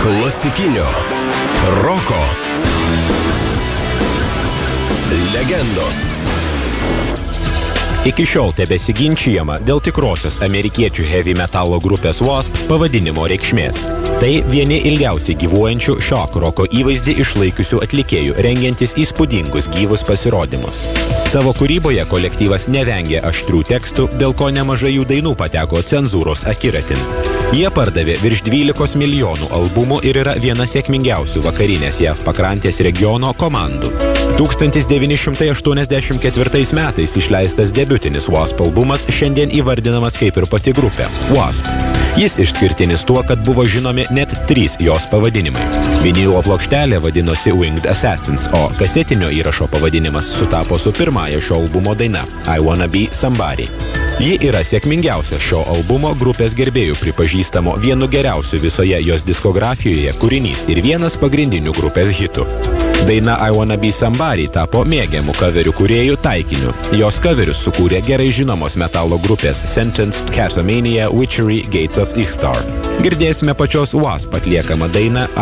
Klasikinio roko legendos. Iki šiol tebesiginčijama dėl tikrosios amerikiečių heavy metalo grupės Wasp pavadinimo reikšmės. Tai vieni ilgiausiai gyvuojančių shock roko įvaizdį išlaikiusių atlikėjų, rengiantis įspūdingus gyvus pasirodymus. Savo kūryboje kolektyvas nevengė aštrių tekstų, dėl ko nemažai jų dainų pateko cenzūros akiratin. Jie pardavė virš 12 milijonų albumų ir yra viena sėkmingiausių vakarinės JAV pakrantės regiono komandų. 1984 metais išleistas debiutinis Wasp albumas šiandien įvardinamas kaip ir pati grupė – Wasp. Jis išskirtinis tuo, kad buvo žinomi net 3 jos pavadinimai. Vinilo plokštelė vadinosi Winged Assassins, o kasetinio įrašo pavadinimas sutapo su pirmąja šio albumo daina I Wanna Be Somebody. Ji yra sėkmingiausia šio albumo grupės gerbėjų pripažįstamo vienu geriausiu visoje jos diskografijoje kūrinys ir vienas pagrindinių grupės hitų. Daina I Wanna Be Somebody tapo mėgiamų kaverių kūrėjų taikiniu. Jos kaverius sukūrė gerai žinomos metalo grupės Sentenced, Catamania, Witchery, Gates of Ishtar. Girdėsime pačios Wasp atliekamą dainą